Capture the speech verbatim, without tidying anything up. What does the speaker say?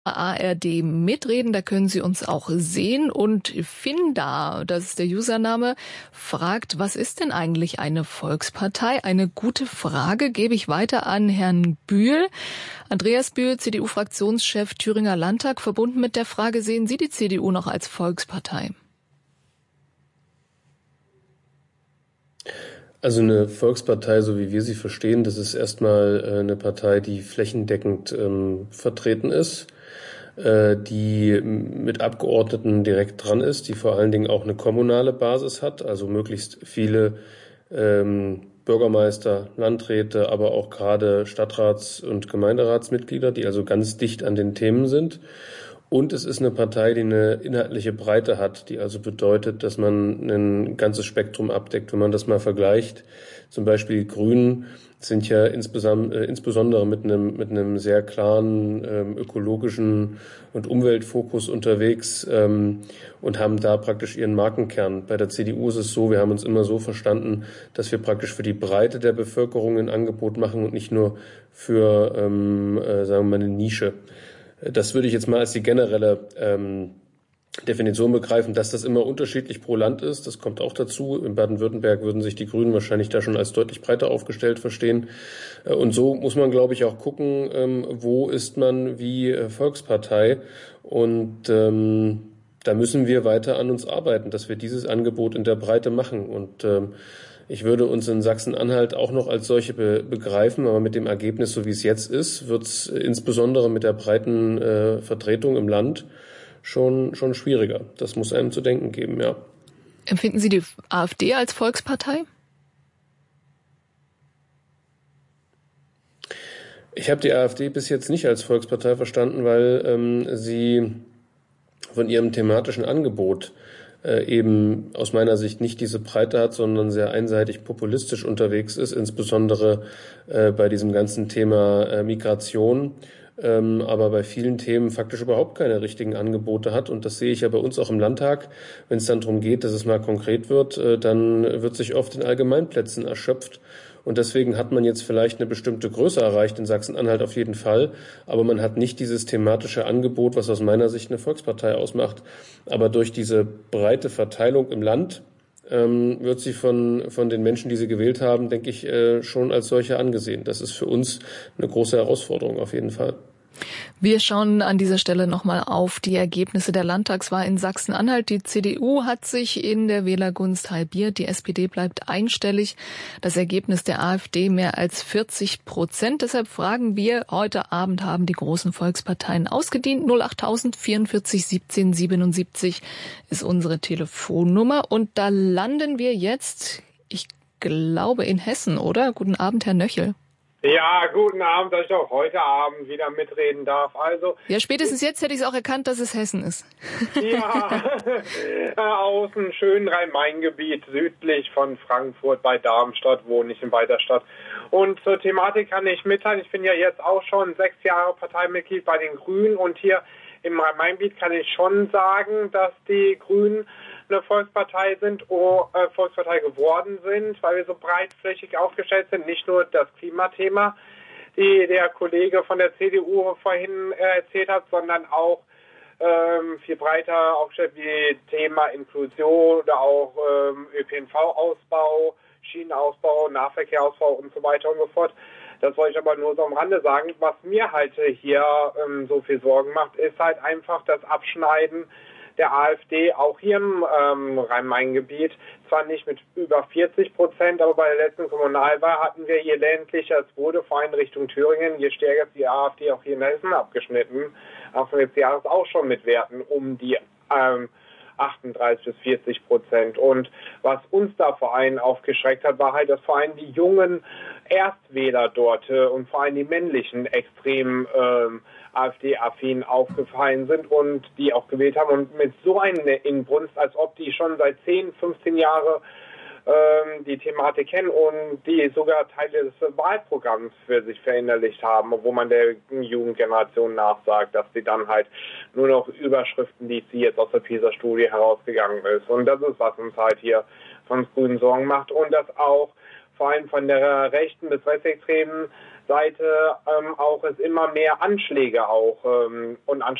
A R D mitreden, da können Sie uns auch sehen. Und Finda, das ist der Username, fragt, was ist denn eigentlich eine Volkspartei? Eine gute Frage, gebe ich weiter an Herrn Bühl. Andreas Bühl, C D U-Fraktionschef Thüringer Landtag, verbunden mit der Frage, sehen Sie die C D U noch als Volkspartei? Also eine Volkspartei, so wie wir sie verstehen, das ist erstmal eine Partei, die flächendeckend ähm, vertreten ist, die mit Abgeordneten direkt dran ist, die vor allen Dingen auch eine kommunale Basis hat, also möglichst viele ähm, Bürgermeister, Landräte, aber auch gerade Stadtrats- und Gemeinderatsmitglieder, die also ganz dicht an den Themen sind. Und es ist eine Partei, die eine inhaltliche Breite hat, die also bedeutet, dass man ein ganzes Spektrum abdeckt. Wenn man das mal vergleicht, zum Beispiel die Grünen sind ja insbesondere, insbesondere mit einem, mit einem sehr klaren ähm, ökologischen und Umweltfokus unterwegs ähm, und haben da praktisch ihren Markenkern. Bei der C D U ist es so, wir haben uns immer so verstanden, dass wir praktisch für die Breite der Bevölkerung ein Angebot machen und nicht nur für, ähm, äh, sagen wir mal, eine Nische. Das würde ich jetzt mal als die generelle ähm, Definition begreifen, dass das immer unterschiedlich pro Land ist. Das kommt auch dazu. In Baden-Württemberg würden sich die Grünen wahrscheinlich da schon als deutlich breiter aufgestellt verstehen. Und so muss man, glaube ich, auch gucken, ähm, wo ist man wie Volkspartei. Und ähm, da müssen wir weiter an uns arbeiten, dass wir dieses Angebot in der Breite machen. Und ähm, ich würde uns in Sachsen-Anhalt auch noch als solche be- begreifen, aber mit dem Ergebnis, so wie es jetzt ist, wird es insbesondere mit der breiten äh, Vertretung im Land schon, schon schwieriger. Das muss einem zu denken geben, ja. Empfinden Sie die AfD als Volkspartei? Ich habe die AfD bis jetzt nicht als Volkspartei verstanden, weil ähm, sie von ihrem thematischen Angebot äh, eben aus meiner Sicht nicht diese Breite hat, sondern sehr einseitig populistisch unterwegs ist, insbesondere äh, bei diesem ganzen Thema äh, Migration. Ähm, aber bei vielen Themen faktisch überhaupt keine richtigen Angebote hat. Und das sehe ich ja bei uns auch im Landtag. Wenn es dann darum geht, dass es mal konkret wird, äh, dann wird sich oft in Allgemeinplätzen erschöpft. Und deswegen hat man jetzt vielleicht eine bestimmte Größe erreicht, in Sachsen-Anhalt auf jeden Fall. Aber man hat nicht dieses thematische Angebot, was aus meiner Sicht eine Volkspartei ausmacht. Aber durch diese breite Verteilung im Land ähm, wird sie von, von den Menschen, die sie gewählt haben, denke ich, äh, schon als solche angesehen. Das ist für uns eine große Herausforderung auf jeden Fall. Wir schauen an dieser Stelle nochmal auf die Ergebnisse der Landtagswahl in Sachsen-Anhalt. Die C D U hat sich in der Wählergunst halbiert. Die S P D bleibt einstellig. Das Ergebnis der AfD mehr als vierzig Prozent. Deshalb fragen wir, heute Abend haben die großen Volksparteien ausgedient. null achttausend vierundvierzig siebzehn siebenundsiebzig ist unsere Telefonnummer. Und da landen wir jetzt, ich glaube, in Hessen, oder? Guten Abend, Herr Nöchel. Ja, guten Abend, dass ich auch heute Abend wieder mitreden darf. Also ja, spätestens jetzt hätte ich es auch erkannt, dass es Hessen ist. Ja, aus dem schönen Rhein-Main-Gebiet, südlich von Frankfurt bei Darmstadt, wohne ich in Weiterstadt. Und zur Thematik kann ich mitteilen, ich bin ja jetzt auch schon sechs Jahre Parteimitglied bei den Grünen und hier im Rhein-Main-Gebiet kann ich schon sagen, dass die Grünen eine Volkspartei sind, oh, äh, Volkspartei geworden sind, weil wir so breitflächig aufgestellt sind, nicht nur das Klimathema, die der Kollege von der C D U vorhin äh, erzählt hat, sondern auch ähm, viel breiter aufgestellt wie Thema Inklusion oder auch ähm, Ö P N V-Ausbau, Schienenausbau, Nahverkehrausbau und so weiter und so fort. Das wollte ich aber nur so am Rande sagen. Was mir halt hier ähm, so viel Sorgen macht, ist halt einfach das Abschneiden der AfD, auch hier im ähm, Rhein-Main-Gebiet, zwar nicht mit über vierzig Prozent, aber bei der letzten Kommunalwahl hatten wir je ländlicher es wurde, vor allem Richtung Thüringen, je stärker ist die AfD auch hier in Hessen abgeschnitten, Anfang des Jahres auch schon mit Werten um die ähm, achtunddreißig bis vierzig Prozent. Und was uns da vor allem aufgeschreckt hat, war halt, dass vor allem die jungen Erstwähler dort äh, und vor allem die männlichen extrem ähm, AfD-affin aufgefallen sind und die auch gewählt haben und mit so einer Inbrunst, als ob die schon seit zehn, fünfzehn Jahren ähm, die Thematik kennen und die sogar Teile des Wahlprogramms für sich verinnerlicht haben, wo man der Jugendgeneration nachsagt, dass sie dann halt nur noch Überschriften liest, die jetzt aus der PISA-Studie herausgegangen ist. Und das ist, was uns halt hier von Grünen Sorgen macht und das auch vor allem von der rechten bis rechtsextremen Seite ähm, auch es immer mehr Anschläge auch ähm, und Anschläge